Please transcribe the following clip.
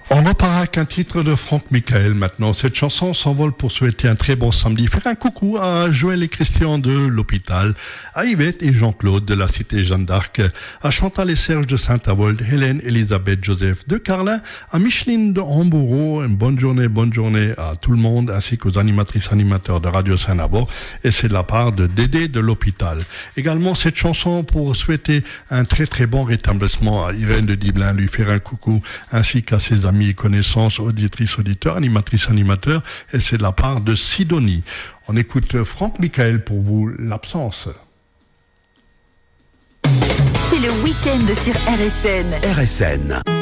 On repart avec un titre de Franck Michael maintenant. Cette chanson s'envole pour souhaiter un très bon samedi. Faire un coucou à Joël et Christian de l'hôpital, à Yvette et Jean-Claude de la cité Jeanne d'Arc, à Chantal et Serge de Saint-Avold, Hélène, Elisabeth, Joseph de Carlin, à Micheline de Hambourg. Une bonne journée à tout le monde ainsi qu'aux animatrices animateurs de Radio Saint-Avold. Et c'est de la part de Dédé de l'hôpital. Également cette chanson pour souhaiter un très très bon rétablissement à Irène de Diblin, lui faire un coucou ainsi qu'à ses amis et connaissances, auditrices, auditeurs, animatrices, animateurs, et c'est de la part de Sidonie. On écoute Franck Michael pour vous, l'absence. C'est le week-end sur RSN. RSN.